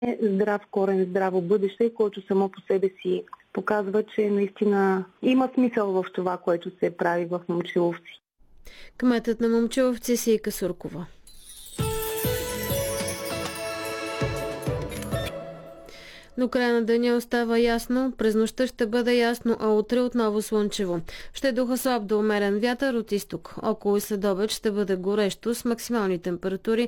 здрав корен, здраво бъдеще, който само по себе си показва, че наистина има смисъл в това, което се прави в Момчиловци. Кметът на Момчиловци Сийка Суркова. До края на деня остава ясно, през нощта ще бъде ясно, а утре отново слънчево. Ще духа слаб до умерен вятър от изток. Около следобед ще бъде горещо с максимални температури